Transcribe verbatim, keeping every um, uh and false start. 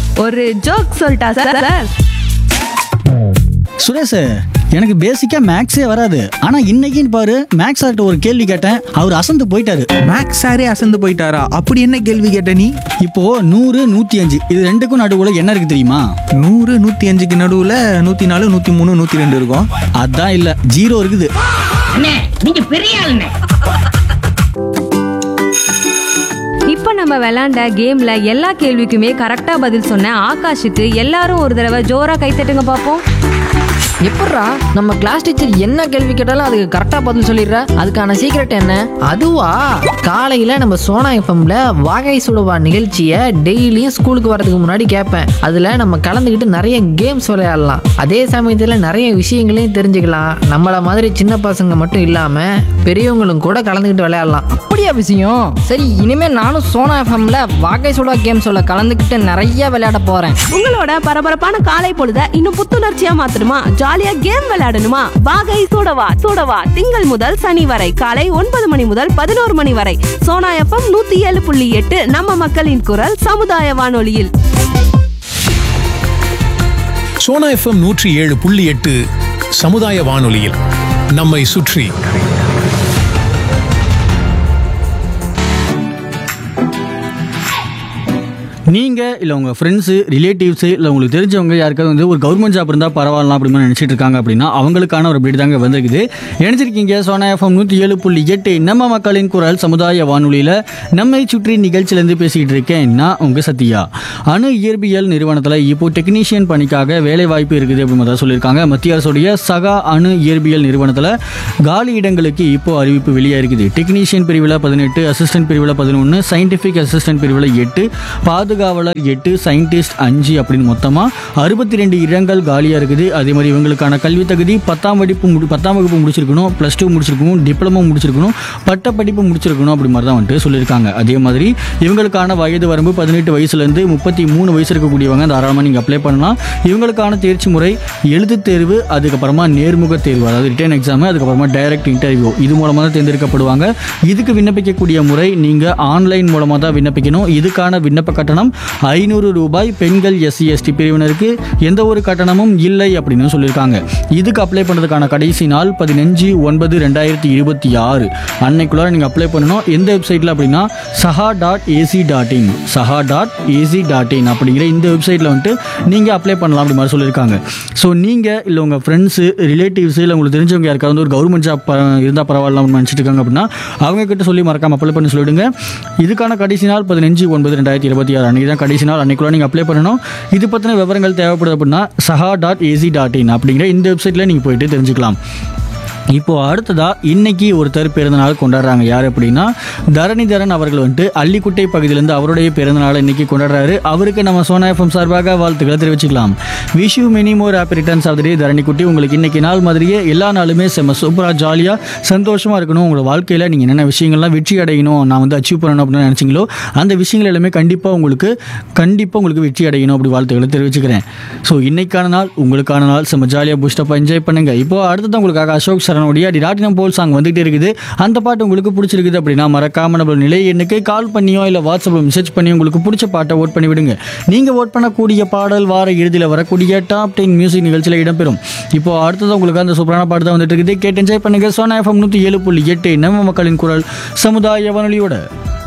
ஒரு ஜோக் சொல்லிட்டா sir sir Suresh, எனக்கு பேசிக்கா மேக்ஸே வராது. ஆனா இன்னைக்குன்னு பாரு, மேக்ஸ் சார்ட்ட ஒரு கேள்வி கேட்டேன், அவர் அசந்து போயிட்டாரு. மேக்ஸ் சாரே அசந்து போயிட்டாரா? அப்படி என்ன கேள்வி கேட்ட நீ? இப்போ நூறு நூத்தி அஞ்சு இது ரெண்டுக்கும் நடுவுல என்ன இருக்கு தெரியுமா? நூறு நூத்தி அஞ்சுக்கு நடுவுல நூத்தி நாலு நூத்தி மூணு நூத்தி ரெண்டு இருக்கும். அதான் இல்ல, ஜீரோ இருக்குது. நீங்க பெரிய ஆளுங்க. இப்போ நம்ம விளையாண்ட கேம்ல எல்லா கேள்விக்குமே கரெக்டா பதில் சொன்ன ஆகாஷுக்கு எல்லாரும் ஒரு தடவை ஜோரா கை தட்டுங்க பாப்போம். எப்பட்றா நம்ம கிளாஸ் டீச்சர் என்ன கேள்வி கேட்டாலும் அதுக்கு கரெக்டா பதில் சொல்லிடுற? அதுக்கான சீக்ரெட் என்ன? அதுவா, காலையில நம்ம சோனா எஃப்எம்ல வாகை சுடுவா நிகழ்ச்சியை டெய்லியும் ஸ்கூலுக்கு வரதுக்கு முன்னாடி கேட்பேன். அதுல நம்ம கலந்துக்கிட்டு நிறைய கேம்ஸ் விளையாடலாம். அதே சமயத்துல நிறைய விஷயங்களையும் தெரிஞ்சுக்கலாம். நம்மள மாதிரி சின்ன பசங்க மட்டும் இல்லாம பெரியவங்களும் கூட கலந்துக்கிட்டு விளையாடலாம். அப்படியா விஷயம்? சரி, இனிமே நானும் சோனா எஃப்எம்ல வாகை சுடா கேம் சொல்ல கலந்துக்கிட்டு நிறைய விளையாட போறேன். உங்களோட பரபரப்பான காலை பொழுத இன்னும் புத்துணர்ச்சியா மாத்தணுமா? ஜாலியா கேம் விளையாடணுமா? வாகை சூடவா சூடவா திங்கள் முதல் சனி வரை காலை ஒன்பது மணி முதல் பதினோரு மணி வரை சோனா எஃப்எம் நூத்தி ஏழு புள்ளி எட்டு நம்ம மக்களின் குரல் சமுதாய வானொலியில். சோனா எஃப்எம் நூற்றி ஏழு புள்ளி எட்டு சமுதாய வானொலியில் நம்மை சுற்றி. நீங்கள் இல்லை உங்கள் ஃப்ரெண்ட்ஸு ரிலேட்டிவ்ஸு இல்லை உங்களுக்கு தெரிஞ்சவங்க யாருக்காவது வந்து ஒரு கவர்மெண்ட் ஜாப் இருந்தால் பரவாயில்லாம் அப்படின்னு நினச்சிட்டு இருக்காங்க அப்படின்னா அவங்களுக்கான ஒரு அப்படி தாங்க வந்திருக்குது. நினைச்சிருக்கீங்க சோனா எஃப்எம் நூற்றி ஏழு புள்ளி எட்டு நம்ம மக்களின் குரல் சமுதாய வானொலியில் நம்மை சுற்றி நிகழ்ச்சியிலேருந்து பேசிக்கிட்டு இருக்கேன் நான் உங்கள் சத்யா. அணு இயற்பியல் நிறுவனத்தில் இப்போ டெக்னீஷியன் பணிக்காக வேலை வாய்ப்பு இருக்குது அப்படின்னு தான் சொல்லியிருக்காங்க. மத்திய அரசுடைய சகா அணு இயற்பியல் நிறுவனத்தில் காலி இடங்களுக்கு இப்போ அறிவிப்பு வெளியாக இருக்குது. டெக்னீஷியன் பிரிவில் பதினெட்டு, அசிஸ்டன்ட் பிரிவில் பதினொன்று, சயின்டிஃபிக் அசிஸ்டன்ட் பிரிவில் எட்டு, பாதுகாவலர் எட்டு, சயின்டிஸ்ட் அஞ்சு அப்படின்னு மொத்தமாக அறுபத்தி ரெண்டு இடங்கள் காலியாக இருக்குது. அதே மாதிரி இவங்களுக்கான கல்வி தகுதி பத்தாம் வகுப்பு முடி பத்தாம் வகுப்பு முடிச்சிருக்கணும், ப்ளஸ் டூ முடிச்சிருக்கணும், டிப்ளமோ முடிச்சிருக்கணும், பட்ட படிப்பு முடிச்சிருக்கணும் அப்படி மாதிரி தான் வந்துட்டு சொல்லியிருக்காங்க. அதே மாதிரி இவங்களுக்கான வயது வரம்பு பதினெட்டு வயசுலேருந்து முப்பத்தி மூணு வயசு இருக்கக்கூடியவங்க தாராளமாக நீங்கள் அப்ளை பண்ணலாம். இவங்களுக்கான தேர்ச்சி முறை எழுத்து தேர்வு, அதுக்கப்புறமா நேர்முக தேர்வு, அதாவது ரிட்டன் எக்ஸாமு, அதுக்கப்புறமா டைரக்ட் இன்டர்வியூ, இது மூலமாக தான் தேர்ந்தெடுக்கப்படுவாங்க. இதுக்கு விண்ணப்பிக்கக்கூடிய முறை நீங்கள் ஆன்லைன் மூலமாக தான் விண்ணப்பிக்கணும். இதுக்கான விண்ணப்ப கட்டணம் ஐநூறு ரூபாய். பெண்கள், எஸ்சி எஸ்டி பிரிவினருக்கு எந்த ஒரு கட்டணமும் இல்லை அப்படின்னு சொல்லியிருக்காங்க. இதுக்கு அப்ளை பண்ணுறதுக்கான கடைசி நாள் பதினஞ்சு ஒன்பது ரெண்டாயிரத்தி இருபத்தி ஆறு அன்னைக்குள்ளார நீங்கள் அப்ளை பண்ணணும். எந்த வெப்சைட்டில் அப்படின்னா சஹா dot AC dot in Saha dot AC dot in அப்படிங்கிற இந்த வெப்சைட்டில் வந்துட்டு நீங்கள் அப்ளை பண்ணலாம் அப்படி மாதிரி சொல்லியிருக்காங்க. ஸோ நீங்கள் இல்லை உங்கள் ஃப்ரெண்ட்ஸு ரிலேட்டிவ்ஸு இல்லை உங்களுக்கு தெரிஞ்சவங்க யாருக்காவது வந்து ஒரு கவர்மெண்ட் ஜாப் இருந்தால் பரவாயில்ல அப்படின்னு நினச்சிட்டு இருக்காங்க அப்படின்னா அவங்க கிட்ட சொல்லி மறக்காமல் அப்ளை பண்ணி சொல்லிவிடுங்க. இதுக்கான கடைசி நாள் பதினஞ்சு ஒன்பது ரெண்டாயிரத்தி இருபத்தி ஆறு அன்றைக்கி தான் கடைசி நாள். அன்றைக்குள்ள நீங்கள் அப்ளை பண்ணணும். இது பற்றின விவரங்கள் தேவைப்படுது அப்படின்னா சஹா டாட் ஏசி டாட் இன் அப்படிங்கிற இந்த வெப்சைட்டில் நீங்கள் போயிட்டு தெரிஞ்சுக்கலாம். இப்போது அடுத்ததாக இன்றைக்கி ஒருத்தர் பிறந்தநாள் கொண்டாடுறாங்க. யார் அப்படின்னா தரணிதரன் அவர்கள் வந்துட்டு அள்ளிக்குட்டை பகுதியிலேருந்து அவருடைய பிறந்தநாளை இன்றைக்கி கொண்டாடுறாரு. அவருக்கு நம்ம சோனா எஃப்எம் சார்பாக வாழ்த்துக்களை தெரிவிச்சுக்கலாம். Wish you many more happy returns of the டே தரணிக்குட்டி. உங்களுக்கு இன்றைக்கி நாள் மாதிரியே எல்லா நாளுமே செம்ம சூப்பராக ஜாலியாக சந்தோஷமாக இருக்கணும். உங்களோட வாழ்க்கையில் நீங்கள் என்னென்ன விஷயங்கள்லாம் வெற்றி அடையணும், நான் வந்து அச்சீவ் பண்ணணும் அப்படின்னு நினச்சிங்களோ அந்த விஷயங்கள் எல்லாமே கண்டிப்பாக உங்களுக்கு கண்டிப்பாக உங்களுக்கு வெற்றி அடையணும் அப்படி வாழ்த்துக்களை தெரிவிச்சுக்கிறேன். ஸோ இன்றைக்கான நாள் உங்களுக்கான நாள் செம்ம ஜாலியாக பூஸ்டப்பாக என்ஜாய் பண்ணுங்கள். இப்போது அடுத்ததான் உங்களுக்காக அசோக் சரணுடைய டிராட்டினம் போல் சாங் வந்துகிட்டே இருக்குது. அந்த பாட்டு உங்களுக்கு பிடிச்சிருக்குது அப்படின்னா மறக்காம நம்ம நிலை எண்ணுக்கு கால் பண்ணியோ இல்லை வாட்ஸ்அப்பில் மெசேஜ் பண்ணியோ உங்களுக்கு பிடிச்ச பாட்டை ஓட் பண்ணி விடுங்க. நீங்கள் ஓட் பண்ணக்கூடிய பாடல் வார இறுதியில் வரக்கூடிய டாப் டென் மியூசிக் நிகழ்ச்சியில் இடம்பெறும். இப்போ அடுத்தது உங்களுக்கு அந்த சூப்பரான பாட்டு தான் வந்துட்டு இருக்குது. கேட்டு என்ஜாய் பண்ணுங்க. சோனா எஃப்எம் நூற்றி ஏழு புள்ளி எட்டு நம்ம மக்களின் குரல் சமுதாய வானொலியோட.